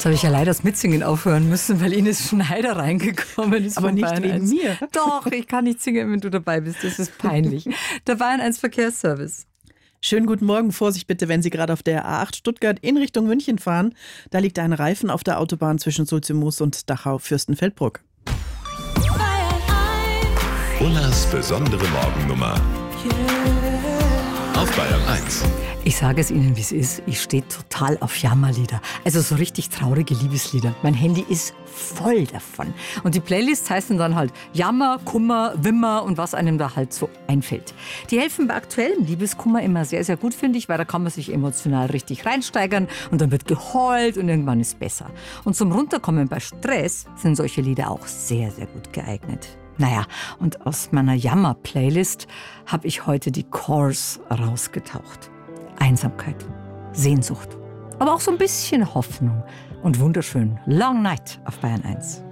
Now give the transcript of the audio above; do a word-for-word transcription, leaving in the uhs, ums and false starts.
habe ich ja leider das Mitsingen aufhören müssen, weil Ines Schneider reingekommen ist. Aber von nicht Bayern wegen eins. mir. Doch, ich kann nicht singen, wenn du dabei bist. Das ist peinlich. Der Bayern eins Verkehrsservice. Schönen guten Morgen. Vorsicht bitte, wenn Sie gerade auf der A acht Stuttgart in Richtung München fahren. Da liegt ein Reifen auf der Autobahn zwischen Sulzimoos und Dachau-Fürstenfeldbruck. Ullas besondere Morgennummer auf Bayern eins. Ich sage es Ihnen, wie es ist. Ich stehe total auf Jammerlieder. Also so richtig traurige Liebeslieder. Mein Handy ist voll davon. Und die Playlists heißen dann halt Jammer, Kummer, Wimmer und was einem da halt so einfällt. Die helfen bei aktuellem Liebeskummer immer sehr, sehr gut, finde ich, weil da kann man sich emotional richtig reinsteigern und dann wird geheult und irgendwann ist besser. Und zum Runterkommen bei Stress sind solche Lieder auch sehr, sehr gut geeignet. Naja, und aus meiner Jammer-Playlist habe ich heute die Cores rausgetaucht. Einsamkeit, Sehnsucht, aber auch so ein bisschen Hoffnung und wunderschön Long Night auf Bayern eins.